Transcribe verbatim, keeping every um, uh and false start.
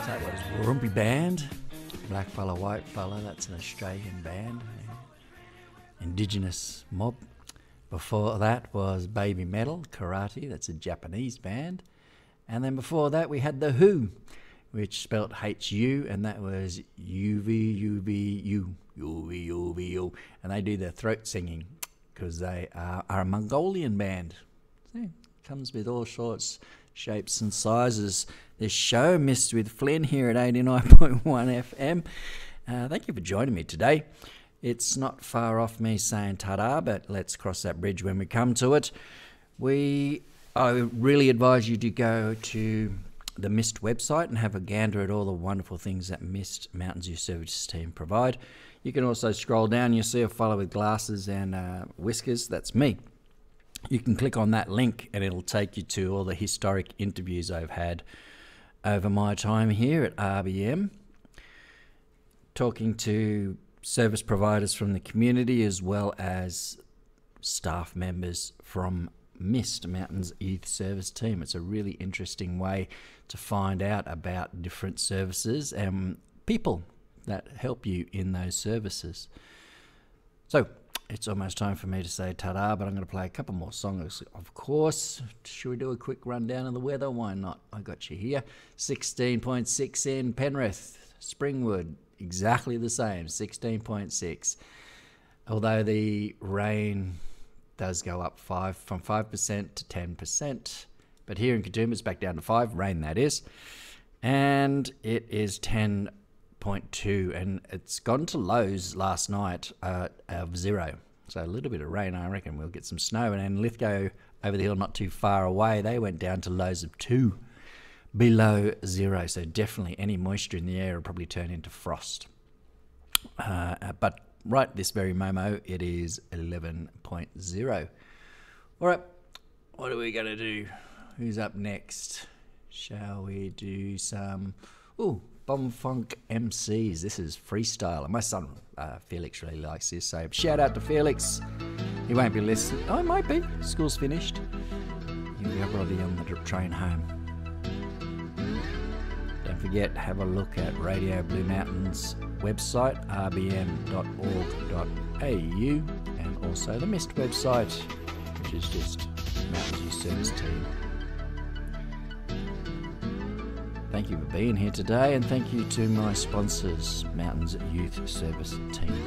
That was Warumpi Band, Black Fella, White Fella, that's an Australian band, Indigenous Mob. Before that was Baby Metal, Karate, that's a Japanese band. And then before that we had The Who, which spelt H U, and that was U V U V U, U V U V U, and they do their throat singing because they are, are a Mongolian band. So, comes with all sorts, shapes and sizes. This show, Missed with Flynn here at eighty-nine point one F M. Uh, thank you for joining me today. It's not far off me saying ta-da, but let's cross that bridge when we come to it. We, I really advise you to go to the Mist website and have a gander at all the wonderful things that Mist Mountains Youth Services team provide. You can also scroll down, you'll see a fellow with glasses and uh, whiskers, that's me. You can click on that link and it'll take you to all the historic interviews I've had over my time here at R B M, talking to service providers from the community as well as staff members from Mist Mountains Youth Service Team. It's a really interesting way to find out about different services and people that help you in those services. So it's almost time for me to say ta-da, but I'm going to play a couple more songs, of course. Should we do a quick rundown of the weather? Why not? I got you here. sixteen point six in Penrith, Springwood, exactly the same, sixteen point six. Although the rain does go up five from five percent to ten percent. But here in Katoomba, it's back down to five, rain that is. And it is ten point two, and it's gone to lows last night uh, of zero. So a little bit of rain, I reckon we'll get some snow. And then Lithgow over the hill, not too far away, they went down to lows of two, below zero. So definitely any moisture in the air will probably turn into frost. Uh, but right this very momo, it is eleven point zero. All right, what are we going to do? Who's up next? Shall we do some... Ooh, Bomb Funk M Cs. This is freestyle. And my son, uh, Felix, really likes this. So shout out to Felix. He won't be listening. Oh, he might be. School's finished. He'll be probably on the train home. Don't forget, have a look at Radio Blue Mountain's website, r b m dot org dot a u, and also the Mist website, which is just Mountains Youth Service Team. Thank you for being here today, and thank you to my sponsors, Mountains Youth Service Team.